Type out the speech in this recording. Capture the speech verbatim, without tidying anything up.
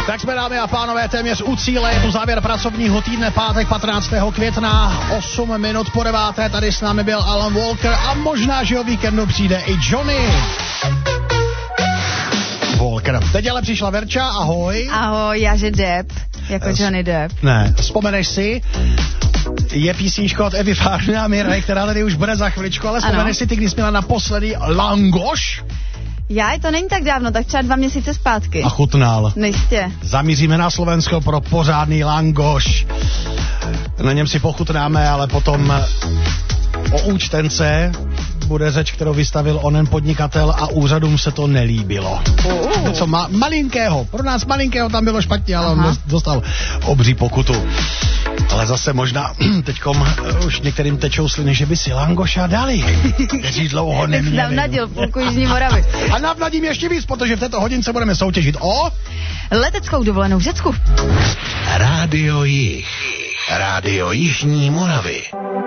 Tak jsme, dámy a pánové, téměř u cíle. Je tu závěr pracovního týdne, pátek patnáctého května, osm minut po deváté. Tady s námi byl Alan Walker a možná, že o víkendu přijde i Johnny Walker. Teď ale přišla Verča, ahoj. Ahoj, já že Depp, jako S- Johnny Depp. Ne, vzpomeneš si, je písnička od Evy Farné a Mirai, která tady už bude za chviličku, ale vzpomeneš ano. si ty, když jsi měla naposledy langoš? Já, to není tak dávno, tak třeba dva měsíce zpátky. A chutnal. Nejistě. Zamíříme na Slovensko pro pořádný langoš. Na něm si pochutnáme, ale potom o účtence bude řeč, kterou vystavil onen podnikatel a úřadům se to nelíbilo. Uh. Něco ma- malinkého, pro nás malinkého tam bylo špatně, ale Aha. on dostal obří pokutu. Ale zase možná teďkom uh, už některým tečou sliny, že by si langoša dali. Kteří dlouho neměli. Tam nadil půlku Jižní Moravy. A navnadím ještě víc, protože v této hodince budeme soutěžit o... leteckou dovolenou v Řecku. Rádio Jih. Rádio Jižní Moravy.